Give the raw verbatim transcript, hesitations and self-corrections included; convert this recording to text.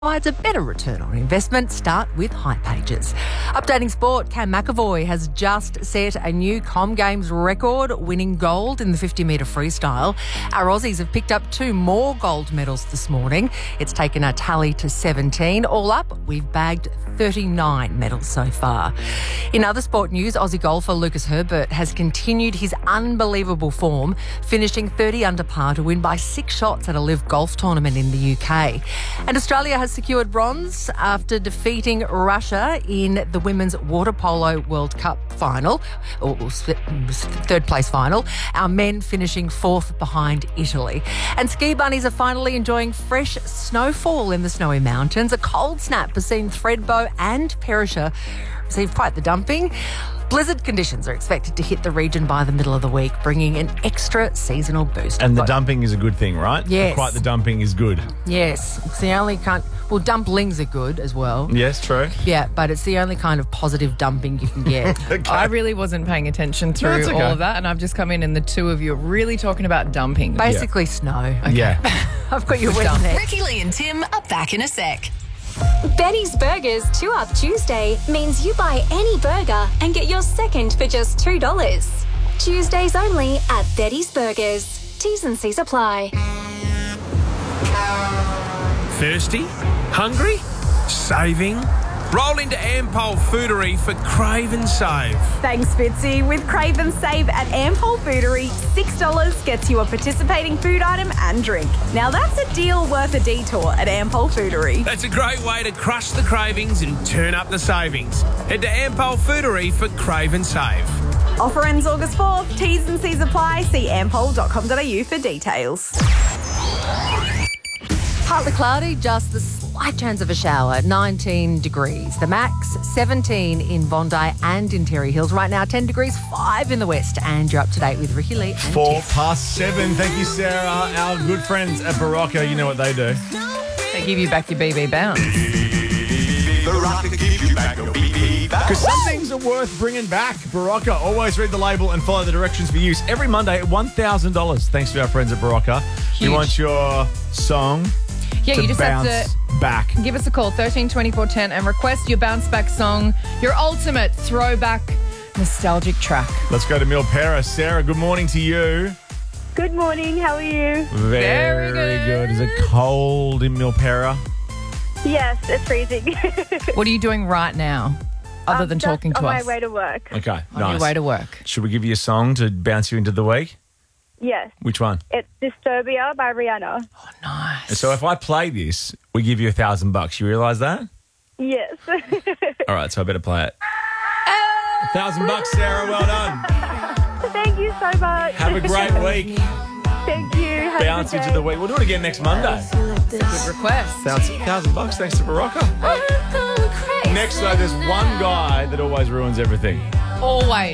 provides a better return on investment. Start with hipages. Updating sport, Cam McAvoy has just set a new Com Games record, winning gold in the fifty metre freestyle. Our Aussies have picked up two more gold medals this morning. It's taken our tally to seventeen. All up, we've bagged thirty-nine medals so far. In other sport news, Aussie golfer Lucas Herbert has continued his unbelievable form, finishing thirty under par to win by six shots at a live golf tournament in the U K. And Australia has secured bronze after defeating Russia in the Women's Water Polo World Cup final, or third place final. Our men finishing fourth behind Italy. And ski bunnies are finally enjoying fresh snowfall in the snowy mountains. A cold snap has seen Thredbo and Perisher receive quite the dumping. Blizzard conditions are expected to hit the region by the middle of the week, bringing an extra seasonal boost. And the dumping is a good thing, right? Yes. Quite the dumping is good. Yes. It's the only kind... Well, dumplings are good as well. Yes, true. Yeah, but it's the only kind of positive dumping you can get. Okay. I really wasn't paying attention through That's okay. all of that, and I've just come in and the two of you are really talking about dumping. Basically snow. Yeah. I've got your wet neck. Ricky Lee and Tim are back in a sec. Betty's Burgers two up Tuesday means you buy any burger and get your second for just two dollars. Tuesdays only at Betty's Burgers. T's and C's apply. Thirsty? Hungry? Saving? Roll into Ampol Foodery for Crave and Save. Thanks, Fitzy. With Crave and Save at Ampol Foodery, six dollars gets you a participating food item and drink. Now that's a deal worth a detour at Ampol Foodery. That's a great way to crush the cravings and turn up the savings. Head to Ampol Foodery for Crave and Save. Offer ends August fourth. T's and C's apply. See ampol dot com dot a u for details. Partly cloudy, just the slight chance of a shower, nineteen degrees. The max, seventeen in Bondi and in Terry Hills. Right now, ten degrees, five in the west. And you're up to date with Ricky Lee and Four Tiff. past seven. Thank you, Sarah. Our good friends at Barocca, you know what they do. They give you back your B B bounce. Because some things are worth bringing back. Barocca, always read the label and follow the directions for use. Every Monday at one thousand dollars. Thanks to our friends at Barocca. Huge. You want your song Yeah, to you just bounce have to back. give us a call, thirteen twenty-four ten, and request your bounce back song, your ultimate throwback nostalgic track. Let's go to Milpera. Sarah, good morning to you. Good morning, how are you? Very, Very good. good. Is it cold in Milpera? Yes, it's freezing. What are you doing right now, other I'm than just talking to on us? my way to work. Okay, on nice. your way to work. Should we give you a song to bounce you into the week? Yes, Which one? it's Disturbia by Rihanna. Nice. So if I play this, we give you a thousand bucks. You realise that? Yes. All right, so I better play it. A thousand bucks, Sarah. Well done. Thank you so much. Have a great week. Thank you. Have Bounce a good into the day. week. We'll do it again next Monday. Good request. Thousand, thousand bucks thanks to Barocca. Next, though, there's one guy that always ruins everything. Always.